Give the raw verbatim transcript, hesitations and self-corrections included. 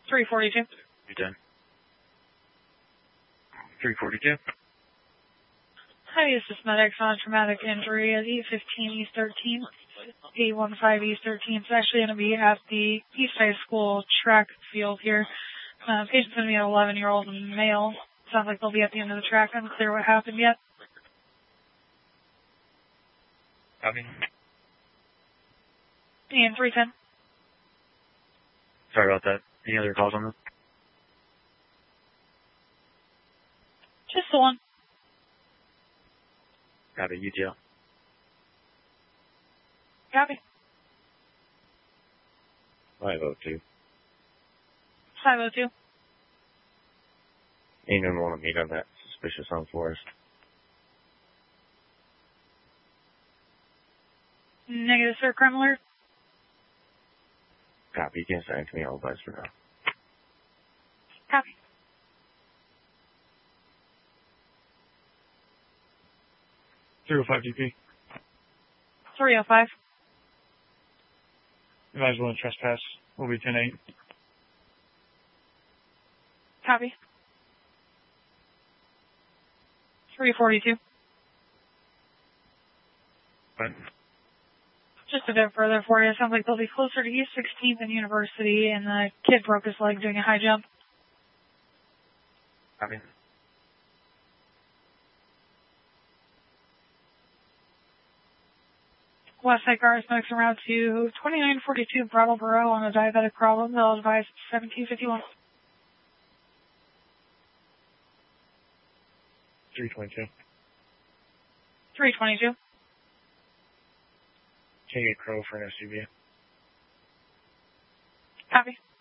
three forty-two. You done? three forty-two. Hi, this is Medics on traumatic injury at eight fifteen East thirteenth, eight one five East thirteenth. It's actually going to be at the East High School track field here. Uh, patient's going to be an eleven-year-old male. Sounds like they'll be at the end of the track. Unclear what happened yet. Copy. And three ten. Sorry about that. Any other calls on this? Just the one. Copy. U T L. Copy. five oh two. five oh two. Anyone want to meet on that suspicious on Forest? Negative, sir. Crime alert. Copy. You can send it to me. I'll advise for now. Copy. three oh five D P. three oh five. Advisable and trespass will be ten eight. Copy. three forty-two. What? Just a bit further for you. Sounds like they'll be closer to East sixteenth and University, and the kid broke his leg doing a high jump. Copy. West Side car is moving around to twenty-nine forty-two Brattleboro on a diabetic problem. They'll advise seventeen fifty-one. three twenty-two. three twenty-two. Can you get Crow for an S U V? Copy.